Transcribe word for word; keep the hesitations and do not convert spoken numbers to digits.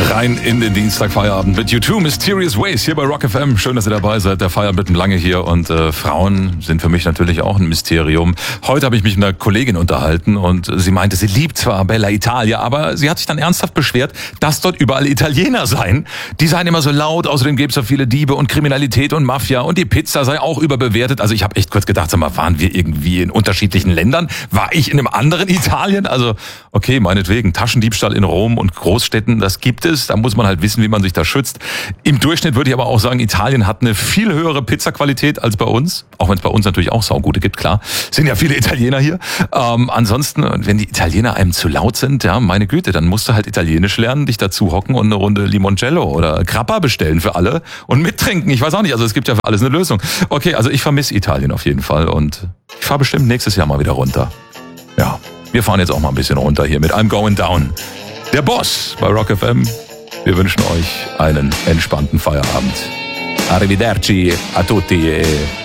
Rein in den Dienstagfeierabend mit U zwei Mysterious Ways hier bei Rock F M. Schön, dass ihr dabei seid. Der Feierabend wird lange hier und äh, Frauen sind für mich natürlich auch ein Mysterium. Heute habe ich mich mit einer Kollegin unterhalten und sie meinte, sie liebt zwar Bella Italia, aber sie hat sich dann ernsthaft beschwert, dass dort überall Italiener seien. Die seien immer so laut, außerdem gäbe es so viele Diebe und Kriminalität und Mafia und die Pizza sei auch überbewertet. Also ich habe echt kurz gedacht, sag mal, waren wir irgendwie in unterschiedlichen Ländern? War ich in einem anderen Italien? Also okay, meinetwegen, Taschendiebstahl in Rom und Großstädten, das gibt es. Da muss man halt wissen, wie man sich da schützt. Im Durchschnitt würde ich aber auch sagen, Italien hat eine viel höhere Pizzaqualität als bei uns. Auch wenn es bei uns natürlich auch saugute gibt, klar. Es sind ja viele Italiener hier. Ähm, ansonsten, wenn die Italiener einem zu laut sind, ja, meine Güte, dann musst du halt Italienisch lernen, dich dazu hocken und eine Runde Limoncello oder Grappa bestellen für alle und mittrinken. Ich weiß auch nicht, also es gibt ja für alles eine Lösung. Okay, also ich vermisse Italien auf jeden Fall und ich fahre bestimmt nächstes Jahr mal wieder runter. Ja, wir fahren jetzt auch mal ein bisschen runter hier mit I'm Going Down. Der Boss bei Rock F M. Wir wünschen euch einen entspannten Feierabend. Arrivederci a tutti.